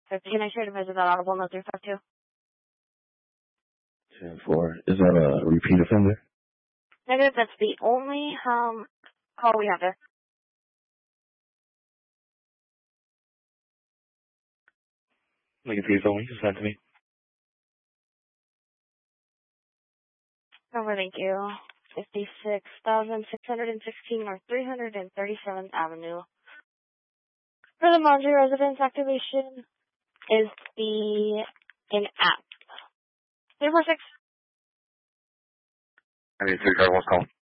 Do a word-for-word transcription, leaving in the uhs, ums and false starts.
Can I share to visit that audible no three five two? ten four. Is that a repeat offender? Negative, that's the only um call we have there. Looking for your phone, you can send it to me. Number, thank you. fifty-six thousand six hundred sixteen North three hundred thirty-seventh Avenue. For the Mondre residence, activation is the in-app. three four six. I need three five one call.